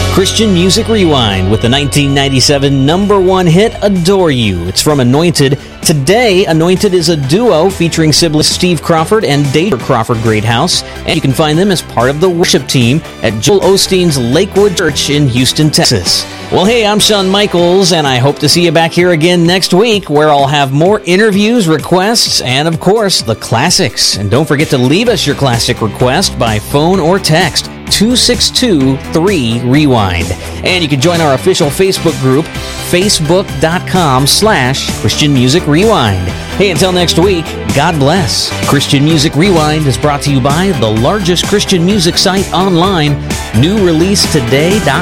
Christian Music Rewind with the 1997 number one hit, Adore You. It's from Anointed. Today, Anointed is a duo featuring siblings Steve Crawford and Dave Crawford Greathouse, and you can find them as part of the worship team at Joel Osteen's Lakewood Church in Houston, Texas. Well, hey, I'm Shawn Michaels, and I hope to see you back here again next week, where I'll have more interviews, requests, and, of course, the classics. And don't forget to leave us your classic request by phone or text, 262-3-REWIND. And you can join our official Facebook group, facebook.com/Christian Music Rewind. Hey, until next week, God bless. Christian Music Rewind is brought to you by the largest Christian music site online, newreleasetoday.com.